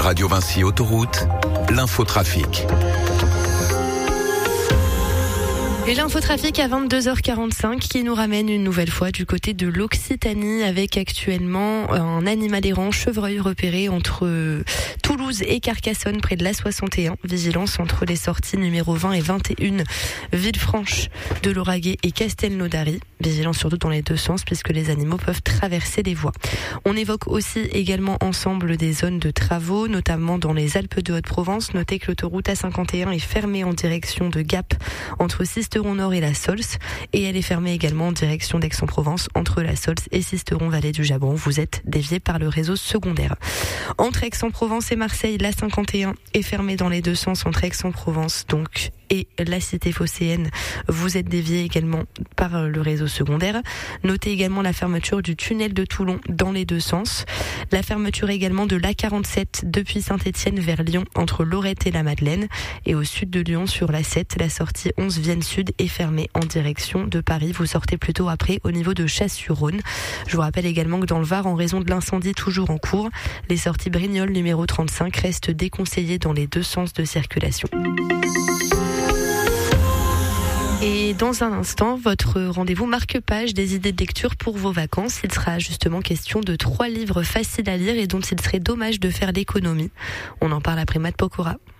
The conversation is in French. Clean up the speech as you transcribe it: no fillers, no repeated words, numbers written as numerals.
Radio Vinci Autoroute, l'infotrafic. Et l'infotrafic à 22h45 qui nous ramène une nouvelle fois du côté de l'Occitanie avec actuellement un animal errant chevreuil repéré entre Toulouse et Carcassonne près de l'A61. Vigilance entre les sorties numéro 20 et 21, Villefranche de Lauragais et Castelnaudary. Vigilance surtout dans les deux sens puisque les animaux peuvent traverser les voies. On évoque aussi également ensemble des zones de travaux, notamment dans les Alpes de Haute-Provence. Notez que l'autoroute A51 est fermée en direction de Gap entre Sisteron-Nord et la Sols, et elle est fermée également en direction d'Aix-en-Provence entre la Sols et Sisteron-Vallée du Jabron. Vous êtes dévié par le réseau secondaire. Entre Aix-en-Provence et Marseille, la 51 est fermée dans les deux sens entre Aix-en-Provence donc et la cité phocéenne. Vous êtes dévié également par le réseau secondaire. Notez également la fermeture du tunnel de Toulon dans les deux sens. La fermeture également de l'A47 depuis Saint-Étienne vers Lyon entre Lorette et la Madeleine. Et au sud de Lyon sur la 7, la sortie 11 Vienne Sud est fermée en direction de Paris. Vous sortez plutôt après au niveau de Chasse-sur-Rhône. Je vous rappelle également que dans le Var, en raison de l'incendie toujours en cours, les sorties Brignoles numéro 35 restent déconseillées dans les deux sens de circulation. Et dans un instant, votre rendez-vous marque-page des idées de lecture pour vos vacances. Il sera justement question de 3 livres faciles à lire et dont il serait dommage de faire l'économie. On en parle après Matt Pokora.